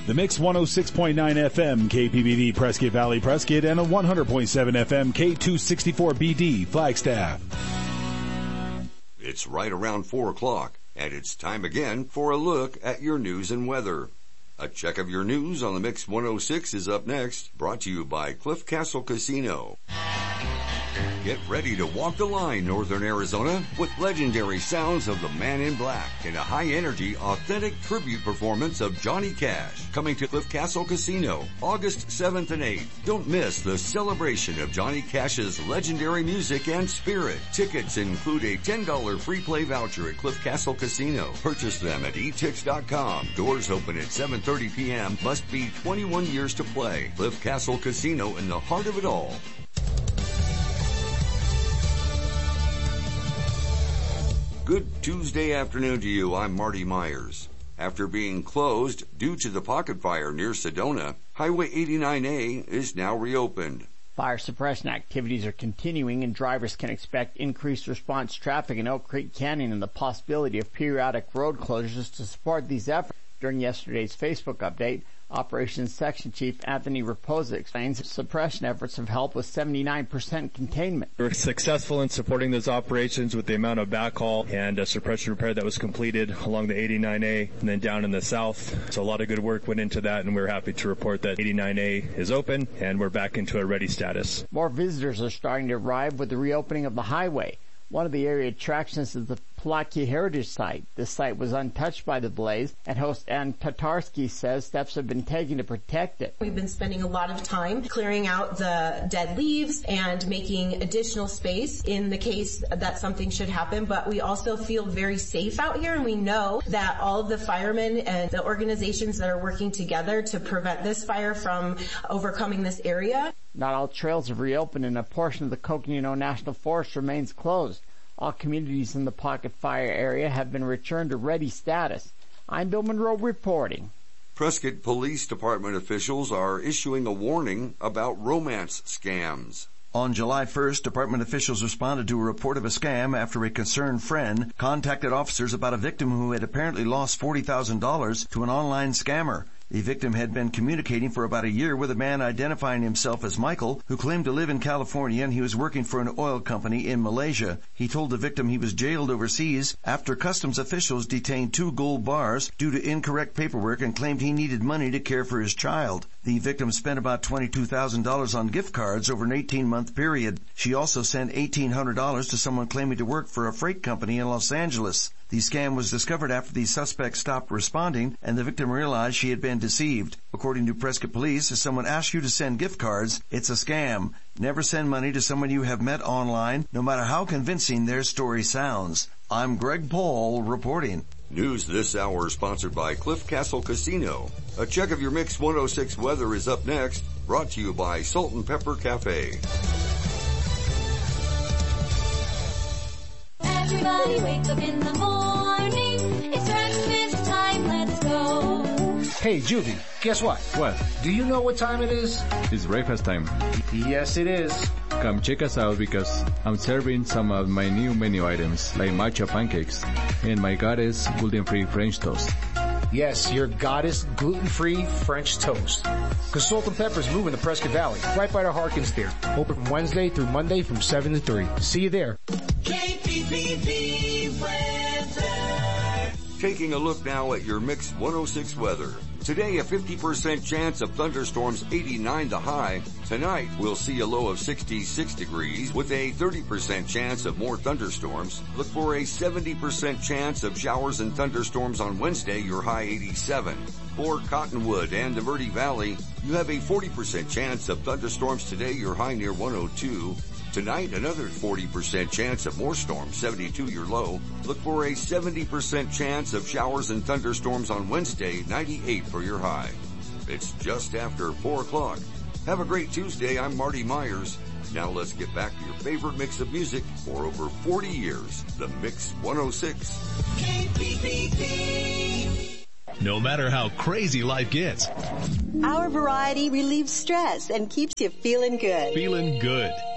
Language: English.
The Mix 106.9 FM KPBD Prescott Valley Prescott and a 100.7 FM K264BD Flagstaff. It's right around 4 o'clock, and it's time again for a look at your news and weather. A check of your news on the Mix 106 is up next, brought to you by Cliff Castle Casino. Get ready to walk the line, Northern Arizona, with legendary sounds of the Man in Black and a high-energy, authentic tribute performance of Johnny Cash, coming to Cliff Castle Casino, August 7th and 8th. Don't miss the celebration of Johnny Cash's legendary music and spirit. Tickets include a $10 free play voucher at Cliff Castle Casino. Purchase them at etix.com. Doors open at 7:30 p.m. Must be 21 years to play. Cliff Castle Casino in the heart of it all. Good Tuesday afternoon to you. I'm Marty Myers. After being closed due to the pocket fire near Sedona, Highway 89A is now reopened. Fire suppression activities are continuing, and drivers can expect increased response traffic in Oak Creek Canyon and the possibility of periodic road closures to support these efforts. During yesterday's Facebook update, Operations Section Chief Anthony Raposa explains suppression efforts have helped with 79% containment. We're successful in supporting those operations with the amount of backhaul and suppression repair that was completed along the 89A and then down in the south. So a lot of good work went into that, and we're happy to report that 89A is open and we're back into a ready status. More visitors are starting to arrive with the reopening of the highway. One of the area attractions is the Palatka Heritage Site. This site was untouched by the blaze, and host Ann Tatarsky says steps have been taken to protect it. We've been spending a lot of time clearing out the dead leaves and making additional space in the case that something should happen, but we also feel very safe out here, and we know that all of the firemen and the organizations that are working together to prevent this fire from overcoming this area. Not all trails have reopened, and a portion of the Coconino National Forest remains closed. All communities in the pocket fire area have been returned to ready status. I'm Bill Monroe reporting. Prescott Police Department officials are issuing a warning about romance scams. On July 1st, department officials responded to a report of a scam after a concerned friend contacted officers about a victim who had apparently lost $40,000 to an online scammer. The victim had been communicating for about a year with a man identifying himself as Michael, who claimed to live in California and he was working for an oil company in Malaysia. He told the victim he was jailed overseas after customs officials detained 2 gold bars due to incorrect paperwork and claimed he needed money to care for his child. The victim spent about $22,000 on gift cards over an 18-month period. She also sent $1,800 to someone claiming to work for a freight company in Los Angeles. The scam was discovered after the suspect stopped responding and the victim realized she had been deceived. According to Prescott Police, if someone asks you to send gift cards, it's a scam. Never send money to someone you have met online, no matter how convincing their story sounds. I'm Greg Paul reporting. News this hour is sponsored by Cliff Castle Casino. A check of your Mix 106 weather is up next, brought to you by Salt and Pepper Cafe. Everybody wake up in the morning. It's breakfast time, let's go. Hey, Juvie, guess what? What? Do you know what time it is? It's breakfast time. Yes, it is. Come check us out because I'm serving some of my new menu items like matcha pancakes and my goddess gluten-free French toast. Yes, your goddess gluten-free French toast. Because Salt and Pepper is moving to Prescott Valley, right by the Harkins Theater. Open from Wednesday through Monday from 7 to 3. See you there. KPPD weather. Taking a look now at your Mix 106 weather. Today, a 50% chance of thunderstorms, 89 the high. Tonight, we'll see a low of 66 degrees with a 30% chance of more thunderstorms. Look for a 70% chance of showers and thunderstorms on Wednesday, your high 87. For Cottonwood and the Verde Valley, you have a 40% chance of thunderstorms today, your high near 102. Tonight, another 40% chance of more storms, 72 your low. Look for a 70% chance of showers and thunderstorms on Wednesday, 98 for your high. It's just after 4 o'clock. Have a great Tuesday. I'm Marty Myers. Now let's get back to your favorite mix of music for over 40 years. The Mix 106. KPPD. No matter how crazy life gets, our variety relieves stress and keeps you feeling good. Feeling good.